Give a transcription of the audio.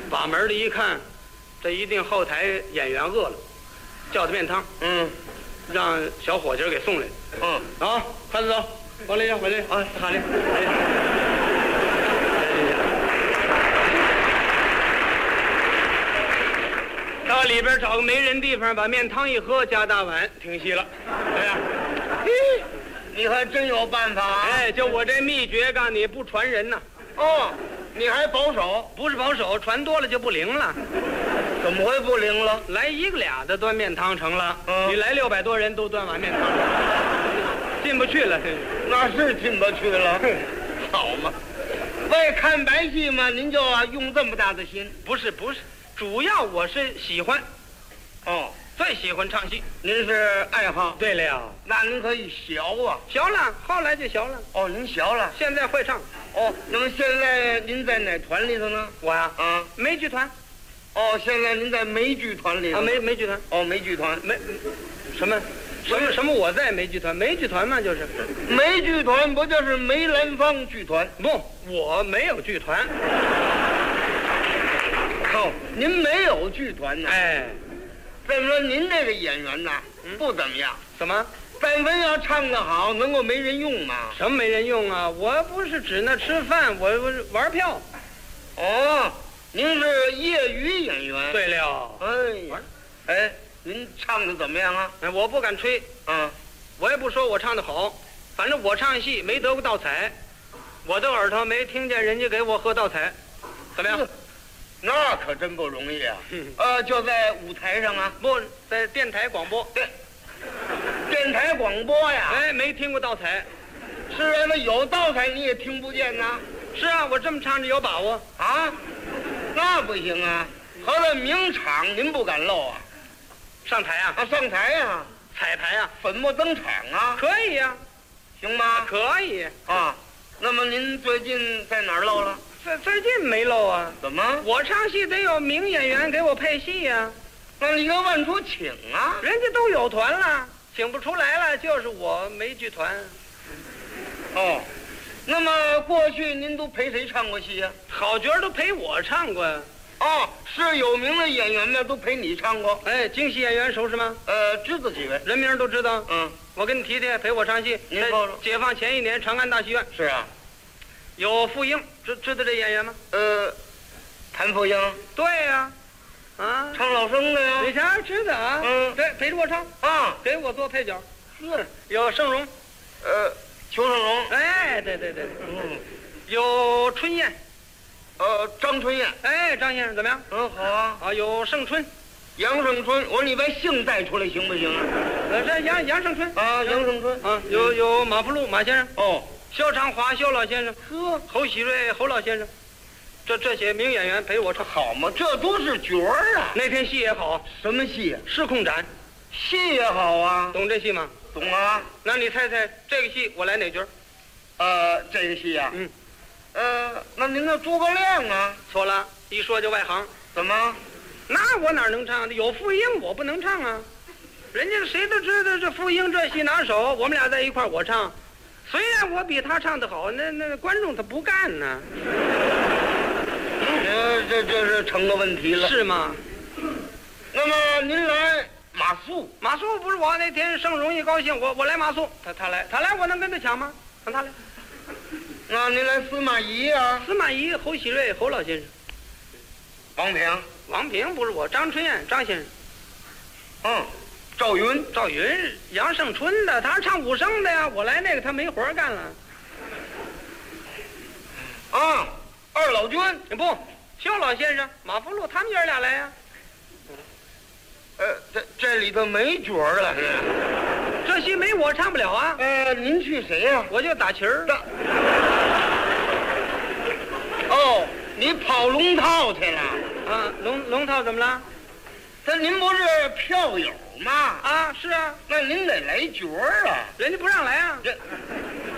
把门里一看，这一定后台演员饿了，叫他面汤。让小伙计给送来。啊，快点走，往里往里啊，好嘞。到里边找个没人地方，把面汤一喝，加大碗，停息了。哎呀， 你还真有办法。 哎，就我这秘诀，告诉你不传人呐。 你还保守？ 不是保守，传多了就不灵了。 怎么会不灵了？ 来一个俩的端面汤成了，你来600多人都端碗面汤，进不去了。 那是进不去了。好嘛，为看白戏嘛，您就用这么大的心？ 不是，主要我是喜欢。最喜欢唱戏。 您是爱好？ 对了呀， 那您可以学啊。 学了，后来就学了。 您学了， 现在会唱。 那么现在您在哪团里头呢？ 我呀，梅剧团。 现在您在梅剧团里头。 梅剧团。 梅剧团。 什么？我在梅剧团？梅剧团嘛，就是梅剧团，不就是梅兰芳剧团？ 不，我没有剧团。 您没有剧团呢？ 哎， 这么说您这个演员呐，不怎么样。 怎么？ 但凡要唱得好，能够没人用吗？ 什么没人用啊？我不是指那吃饭，我玩票。 您是业余演员。 对了。 您唱的怎么样啊？ 我不敢吹。我也不说我唱的好，反正我唱戏没得过道彩，我的耳朵没听见人家给我喝道彩，怎么样？ 那可真不容易啊！就在舞台上啊？ 不在电台广播。 对，电台广播呀。 没听过道彩。 是啊，那有道彩你也听不见呐。 是啊，我这么唱着有把握啊。那不行啊，合了名场您不敢漏啊。 上台啊？ 上台啊。 彩排啊？ 粉墨登场啊？ 可以呀。 行吗？ 可以啊。那么您最近在哪儿漏了？ 最近没漏啊。 怎么？ 我唱戏得有名演员给我配戏呀。 那你要往出请啊。 人家都有团了，请不出来了，就是我没剧团。 那么过去您都陪谁唱过戏呀？ 好角都陪我唱过呀。 是有名的演员们都陪你唱过。 京戏演员熟识吗？ 知道几位， 人名都知道。我跟你提提，陪我唱戏。 您说说。 解放前1年，长安大戏院。 是啊。 有傅英，知道这演员吗？ 谭富英。 对呀。 唱老生的呀。 李强知道啊。对，陪着我唱。给我做配角。 是。 有盛荣。 裘盛荣。 对。有春燕。 张春燕。 张先生怎么样？ 好啊。 有盛春。 杨胜春。我说你把姓带出来行不行？ 这杨胜春。 杨胜春。 有马福禄马先生。肖长华肖老先生。侯喜瑞侯老先生。这些名演员陪我唱。 好嘛，这都是角儿啊。 那天戏也好。 什么戏啊？ 失控斩。 戏也好啊。 懂这戏吗？ 懂啊。 那你猜猜这个戏我来哪角？ 这个戏啊。那您那诸葛亮啊？ 错了，一说就外行。 怎么？ 那我哪能唱？有傅英我不能唱啊。人家谁都知道这傅英这戏拿手，我们俩在一块儿我唱。虽然我比他唱得好，那观众他不干呢。 这是成个问题了。 是吗？ 那么您来马谡。 马谡不是我那天盛荣一高兴，我来马谡，他来我能跟他抢吗？让他来。 那您来司马懿啊？ 司马懿侯喜瑞侯老先生。王平不是我，张春燕张先生。 赵云杨胜春的，他是唱武生的呀。我来那个他没活干了。 二老君不，肖老先生马福禄他们爷俩来呀。 这里头没角儿了。 这戏没我唱不了啊。 您去谁呀？ 我就打旗儿。 你跑龙套去了？ 龙套怎么了？ 您不是票友吗？ 是啊。 那您得来角儿啊。 人家不让来啊。